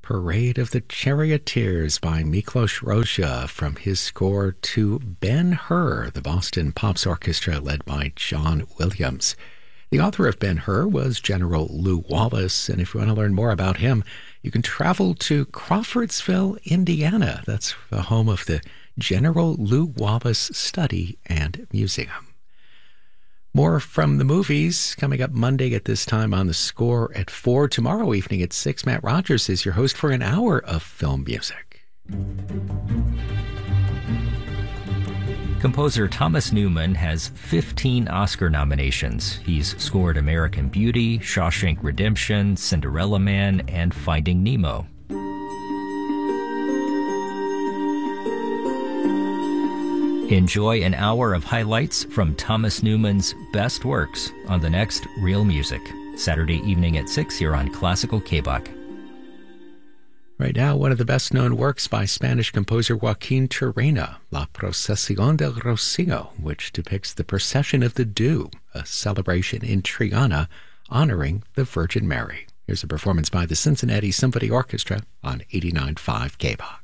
Parade of the Charioteers by Miklos Rozsa from his score to Ben-Hur, the Boston Pops Orchestra led by John Williams. The author of Ben-Hur was General Lew Wallace, and if you want to learn more about him, you can travel to Crawfordsville, Indiana. That's the home of the General Lew Wallace Study and Museum. More from the movies coming up Monday at this time on The Score at 4. Tomorrow evening at 6, Matt Rogers is your host for an hour of film music. Composer Thomas Newman has 15 Oscar nominations. He's scored American Beauty, Shawshank Redemption, Cinderella Man, and Finding Nemo. Enjoy an hour of highlights from Thomas Newman's best works on the next Real Music, Saturday evening at 6 here on Classical K-Bach. Right now, one of the best-known works by Spanish composer Joaquin Turena, La Procesión del Rocío, which depicts the Procession of the Dew, a celebration in Triana honoring the Virgin Mary. Here's a performance by the Cincinnati Symphony Orchestra on 89.5 K-Bach.